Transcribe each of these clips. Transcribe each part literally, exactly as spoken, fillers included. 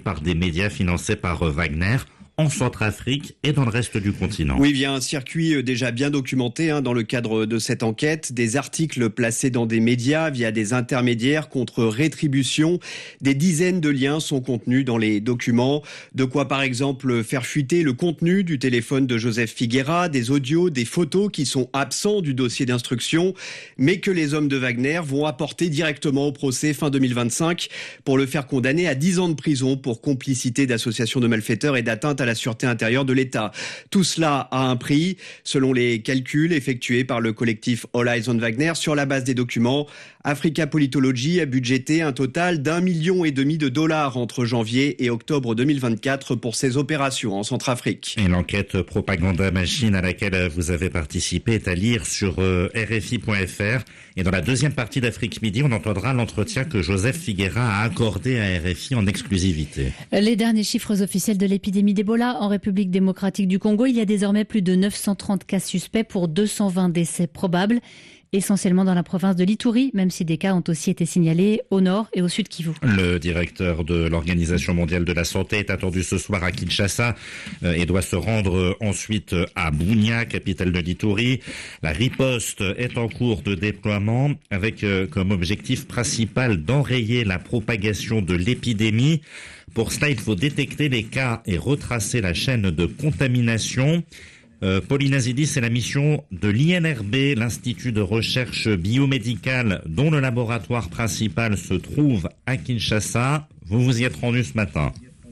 par des médias financés par Wagner en Centrafrique et dans le reste du continent. Oui, via un circuit déjà bien documenté hein, dans le cadre de cette enquête, des articles placés dans des médias via des intermédiaires contre rétribution. Des dizaines de liens sont contenus dans les documents. De quoi par exemple faire fuiter le contenu du téléphone de Joseph Figuera, des audios, des photos qui sont absents du dossier d'instruction, mais que les hommes de Wagner vont apporter directement au procès fin deux mille vingt-cinq pour le faire condamner à dix ans de prison pour complicité d'association de malfaiteurs et d'atteinte à la sûreté intérieure de l'État. Tout cela a un prix, selon les calculs effectués par le collectif All Eyes on Wagner sur la base des documents. Africa Politology a budgété un total d'un million et demi de dollars entre janvier et octobre deux mille vingt-quatre pour ces opérations en Centrafrique. Et l'enquête Propaganda Machine à laquelle vous avez participé est à lire sur R F I point F R. Et dans la deuxième partie d'Afrique Midi, on entendra l'entretien que Joseph Figuera a accordé à R F I en exclusivité. Les derniers chiffres officiels de l'épidémie d'Ebola en République démocratique du Congo, il y a désormais plus de neuf cent trente cas suspects pour deux cent vingt décès probables, essentiellement dans la province de l'Ituri, même si des cas ont aussi été signalés au nord et au sud Kivu. Le directeur de l'Organisation mondiale de la santé est attendu ce soir à Kinshasa euh, et doit se rendre ensuite à Bunia, capitale de l'Ituri. La riposte est en cours de déploiement avec euh, comme objectif principal d'enrayer la propagation de l'épidémie. Pour cela, il faut détecter les cas et retracer la chaîne de contamination. Euh, Paulina Zidi, c'est la mission de l'I N R B, l'Institut de recherche biomédicale, dont le laboratoire principal se trouve à Kinshasa. Vous vous y êtes rendu ce matin.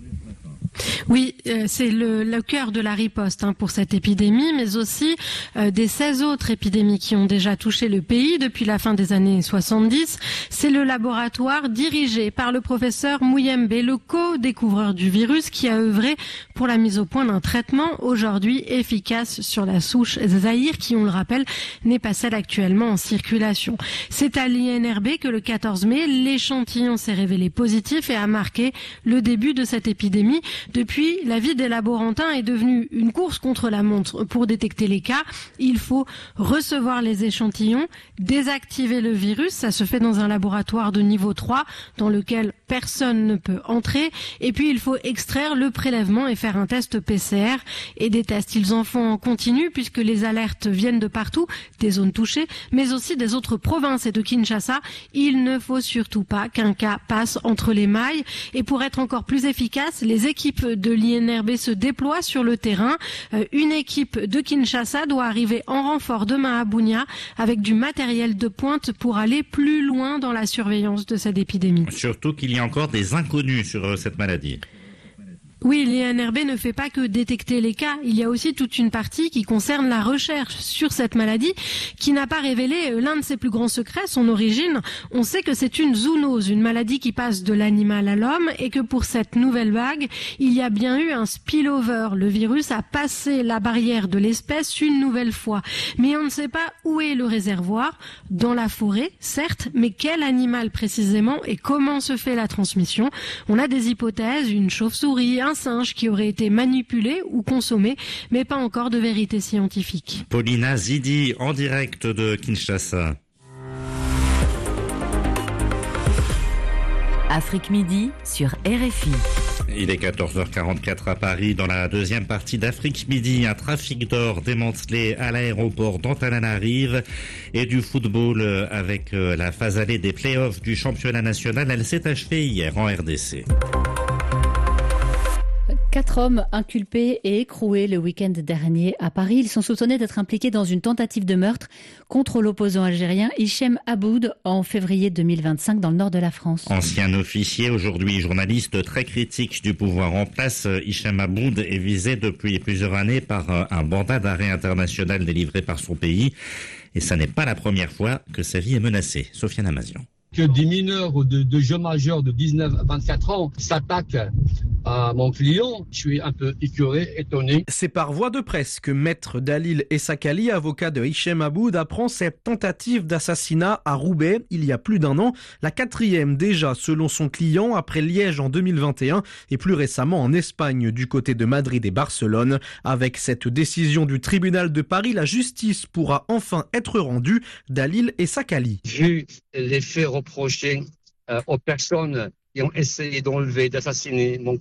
Oui, euh, c'est le, le cœur de la riposte hein, pour cette épidémie, mais aussi euh, des seize autres épidémies qui ont déjà touché le pays depuis la fin des années soixante-dix. C'est le laboratoire dirigé par le professeur Muyembe, le co-découvreur du virus, qui a œuvré pour la mise au point d'un traitement aujourd'hui efficace sur la souche Zaïre, qui, on le rappelle, n'est pas celle actuellement en circulation. C'est à l'I N R B que le quatorze mai, l'échantillon s'est révélé positif et a marqué le début de cette épidémie. Depuis, la vie des laborantins est devenue une course contre la montre. Pour détecter les cas, il faut recevoir les échantillons, désactiver le virus. Ça se fait dans un laboratoire de niveau trois dans lequel personne ne peut entrer. Et puis, il faut extraire le prélèvement et faire un test P C R. Et des tests, ils en font en continu puisque les alertes viennent de partout, des zones touchées, mais aussi des autres provinces et de Kinshasa. Il ne faut surtout pas qu'un cas passe entre les mailles. Et pour être encore plus efficace, les équipes de l'I N R B se déploie sur le terrain. Euh, une équipe de Kinshasa doit arriver en renfort demain à Bunia avec du matériel de pointe pour aller plus loin dans la surveillance de cette épidémie. Surtout qu'il y a encore des inconnus sur cette maladie. Oui, l'I N R B ne fait pas que détecter les cas. Il y a aussi toute une partie qui concerne la recherche sur cette maladie qui n'a pas révélé l'un de ses plus grands secrets, son origine. On sait que c'est une zoonose, une maladie qui passe de l'animal à l'homme et que pour cette nouvelle vague, il y a bien eu un spillover. Le virus a passé la barrière de l'espèce une nouvelle fois. Mais on ne sait pas où est le réservoir. Dans la forêt, certes, mais quel animal précisément et comment se fait la transmission? On a des hypothèses, une chauve-souris, un singe qui aurait été manipulé ou consommé, mais pas encore de vérité scientifique. Paulina Zidi, en direct de Kinshasa. Afrique Midi sur R F I. Il est quatorze heures quarante-quatre à Paris. Dans la deuxième partie d'Afrique Midi, un trafic d'or démantelé à l'aéroport d'Antananarive et du football avec la phase allée des play-offs du championnat national. Elle s'est achevée hier en R D C. Quatre hommes inculpés et écroués le week-end dernier à Paris. Ils sont soupçonnés d'être impliqués dans une tentative de meurtre contre l'opposant algérien Hichem Aboud en février deux mille vingt-cinq dans le nord de la France. Ancien officier, aujourd'hui journaliste très critique du pouvoir en place, Hichem Aboud est visé depuis plusieurs années par un mandat d'arrêt international délivré par son pays. Et ça n'est pas la première fois que sa vie est menacée. Sofiane Amazian. Que des mineurs ou de, de jeunes majeurs de dix-neuf à vingt-quatre ans s'attaquent à mon client, je suis un peu écœuré, étonné. C'est par voie de presse que Maître Dalil Essakali, avocat de Hichem Aboud, apprend cette tentative d'assassinat à Roubaix il y a plus d'un an, la quatrième déjà selon son client après Liège en deux mille vingt et un et plus récemment en Espagne du côté de Madrid et Barcelone. Avec cette décision du tribunal de Paris, la justice pourra enfin être rendue. Dalil Essakali. Vu les faits reprochés euh, aux personnes qui ont essayé d'enlever, d'assassiner mon